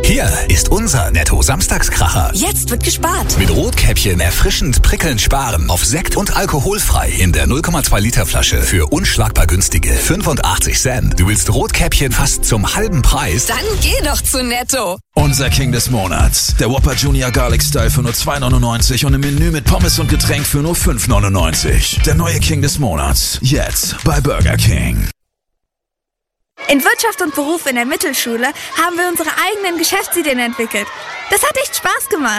Hier ist unser Netto-Samstagskracher. Jetzt wird gespart. Mit Rotkäppchen erfrischend prickelnd sparen auf Sekt und alkoholfrei in der 0,2 Liter Flasche für unschlagbar günstige 85 Cent. Du willst Rotkäppchen fast zum halben Preis? Dann geh doch zu Netto. Unser King des Monats. Der Whopper Junior Garlic Style für nur 2,99 und im Menü mit Pommes und Getränk für nur 5,99. Der neue King des Monats. Jetzt bei Burger King. In Wirtschaft und Beruf in der Mittelschule haben wir unsere eigenen Geschäftsideen entwickelt. Das hat echt Spaß gemacht.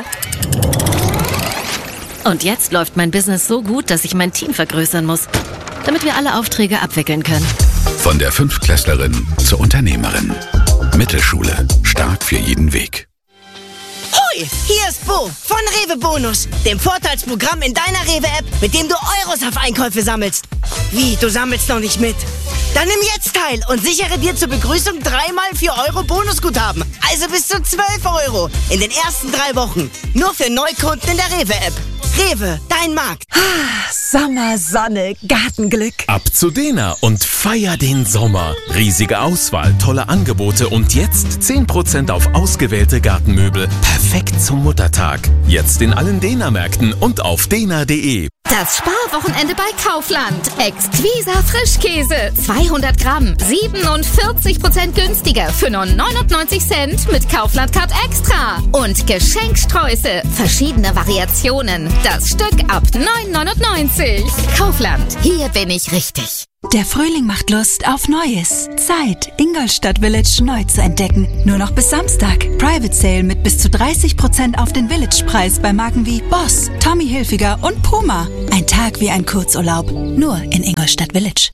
Und jetzt läuft mein Business so gut, dass ich mein Team vergrößern muss, damit wir alle Aufträge abwickeln können. Von der Fünftklässlerin zur Unternehmerin. Mittelschule. Stark für jeden Weg. Hoi, hier ist Bo von Rewe Bonus, dem Vorteilsprogramm in deiner Rewe-App, mit dem du Euros auf Einkäufe sammelst. Wie, du sammelst noch nicht mit? Dann nimm jetzt teil und sichere dir zur Begrüßung 3x 4 Euro Bonusguthaben. Also bis zu 12 Euro in den ersten 3 Wochen. Nur für Neukunden in der Rewe-App. Rewe, dein Markt. Sommer, Sonne, Gartenglück. Ab zu Dena und feier den Sommer. Riesige Auswahl, tolle Angebote und jetzt 10% auf ausgewählte Gartenmöbel. Perfekt zum Muttertag. Jetzt in allen Dena-Märkten und auf dena.de. Das Sparwochenende bei Kaufland. Exquisa Frischkäse. 200 Gramm. 47% günstiger für nur 99 Cent mit Kaufland Card Extra. Und Geschenksträuße. Verschiedene Variationen. Das Stück ab 9,99. Kaufland. Hier bin ich richtig. Der Frühling macht Lust auf Neues. Zeit, Ingolstadt Village neu zu entdecken. Nur noch bis Samstag. Private Sale mit bis zu 30% auf den Village-Preis bei Marken wie Boss, Tommy Hilfiger und Puma. Ein Tag wie ein Kurzurlaub. Nur in Ingolstadt Village.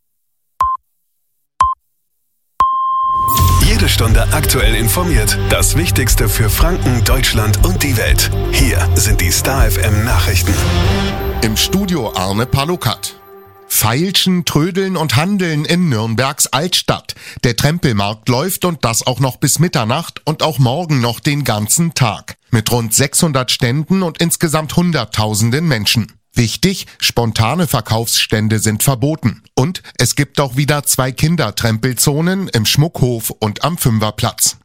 Jede Stunde aktuell informiert. Das Wichtigste für Franken, Deutschland und die Welt. Hier sind die Star FM Nachrichten. Im Studio Arne Palukat. Feilschen, Trödeln und Handeln in Nürnbergs Altstadt. Der Trempelmarkt läuft und das auch noch bis Mitternacht und auch morgen noch den ganzen Tag. Mit rund 600 Ständen und insgesamt Hunderttausenden Menschen. Wichtig, spontane Verkaufsstände sind verboten. Und es gibt auch wieder 2 Kindertrempelzonen im Schmuckhof und am Fünferplatz.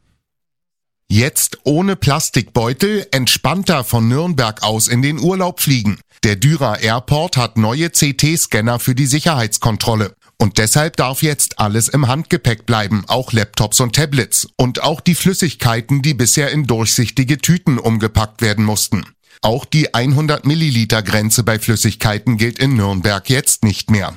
Jetzt ohne Plastikbeutel, entspannter von Nürnberg aus in den Urlaub fliegen. Der Dürer Airport hat neue CT-Scanner für die Sicherheitskontrolle. Und deshalb darf jetzt alles im Handgepäck bleiben, auch Laptops und Tablets. Und auch die Flüssigkeiten, die bisher in durchsichtige Tüten umgepackt werden mussten. Auch die 100 Milliliter Grenze bei Flüssigkeiten gilt in Nürnberg jetzt nicht mehr.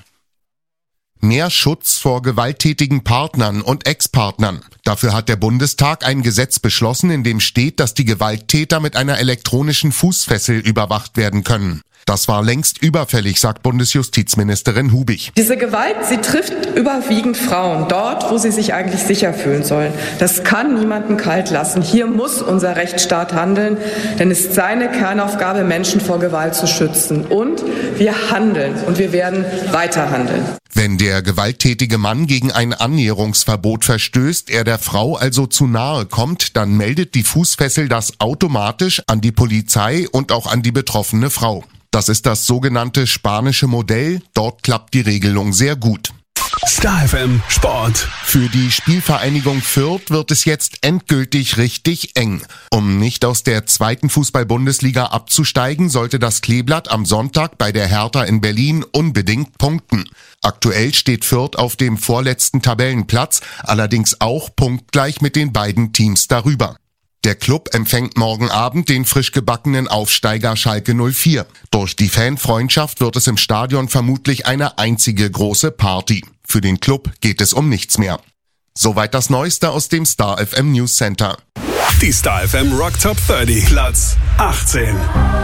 Mehr Schutz vor gewalttätigen Partnern und Ex-Partnern. Dafür hat der Bundestag ein Gesetz beschlossen, in dem steht, dass die Gewalttäter mit einer elektronischen Fußfessel überwacht werden können. Das war längst überfällig, sagt Bundesjustizministerin Hubig. Diese Gewalt, sie trifft überwiegend Frauen, dort, wo sie sich eigentlich sicher fühlen sollen. Das kann niemanden kalt lassen. Hier muss unser Rechtsstaat handeln, denn es ist seine Kernaufgabe, Menschen vor Gewalt zu schützen. Und wir handeln und wir werden weiter handeln. Wenn der gewalttätige Mann gegen ein Annäherungsverbot verstößt, er der Frau also zu nahe kommt, dann meldet die Fußfessel das automatisch an die Polizei und auch an die betroffene Frau. Das ist das sogenannte spanische Modell. Dort klappt die Regelung sehr gut. Star FM Sport. Für die Spielvereinigung Fürth wird es jetzt endgültig richtig eng. Um nicht aus der 2. Fußball-Bundesliga abzusteigen, sollte das Kleeblatt am Sonntag bei der Hertha in Berlin unbedingt punkten. Aktuell steht Fürth auf dem vorletzten Tabellenplatz, allerdings auch punktgleich mit den beiden Teams darüber. Der Club empfängt morgen Abend den frisch gebackenen Aufsteiger Schalke 04. Durch die Fanfreundschaft wird es im Stadion vermutlich eine einzige große Party. Für den Club geht es um nichts mehr. Soweit das Neueste aus dem Star FM News Center. Die Star FM Rock Top 30, Platz 18.